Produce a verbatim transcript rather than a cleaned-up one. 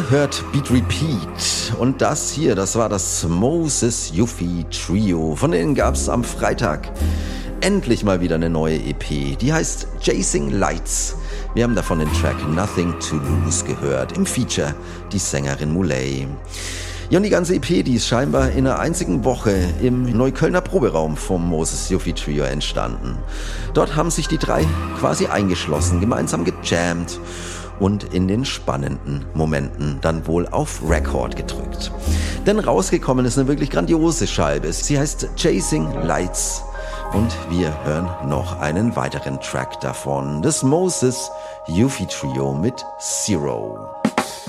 gehört Beat Repeat und das hier, das war das Moses Yuffie Trio. Von denen gab es am Freitag endlich mal wieder eine neue E P, die heißt Chasing Lights. Wir haben davon den Track Nothing to Lose gehört, im Feature die Sängerin Muley. Ja, und die ganze E P, die ist scheinbar in einer einzigen Woche im Neuköllner Proberaum vom Moses Yuffie Trio entstanden. Dort haben sich die drei quasi eingeschlossen, gemeinsam gejammt und in den spannenden Momenten dann wohl auf Record gedrückt. Denn rausgekommen ist eine wirklich grandiose Scheibe. Sie heißt Chasing Lights und wir hören noch einen weiteren Track davon. Das Moses Yuffie Trio mit Zero.